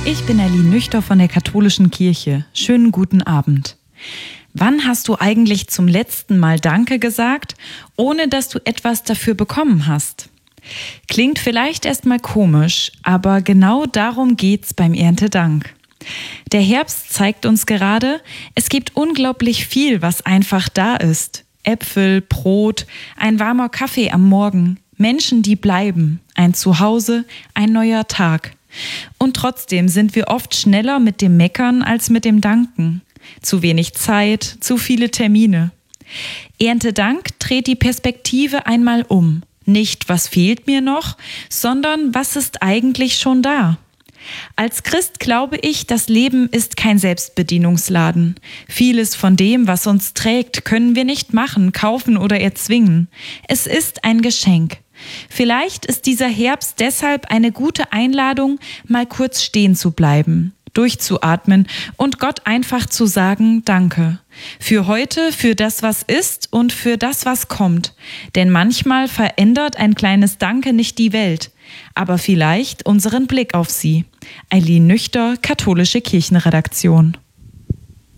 Ich bin Eileen Nüchter von der Katholischen Kirche. Schönen guten Abend. Wann hast du eigentlich zum letzten Mal Danke gesagt, ohne dass du etwas dafür bekommen hast? Klingt vielleicht erstmal komisch, aber genau darum geht's beim Erntedank. Der Herbst zeigt uns gerade, es gibt unglaublich viel, was einfach da ist. Äpfel, Brot, ein warmer Kaffee am Morgen, Menschen, die bleiben, ein Zuhause, ein neuer Tag. Und trotzdem sind wir oft schneller mit dem Meckern als mit dem Danken. Zu wenig Zeit, zu viele Termine. Erntedank dreht die Perspektive einmal um. Nicht, was fehlt mir noch, sondern was ist eigentlich schon da? Als Christ glaube ich, das Leben ist kein Selbstbedienungsladen. Vieles von dem, was uns trägt, können wir nicht machen, kaufen oder erzwingen. Es ist ein Geschenk. Vielleicht ist dieser Herbst deshalb eine gute Einladung, mal kurz stehen zu bleiben, durchzuatmen und Gott einfach zu sagen, Danke. Für heute, für das, was ist und für das, was kommt. Denn manchmal verändert ein kleines Danke nicht die Welt, aber vielleicht unseren Blick auf sie. Eileen Nüchter, Katholische Kirchenredaktion.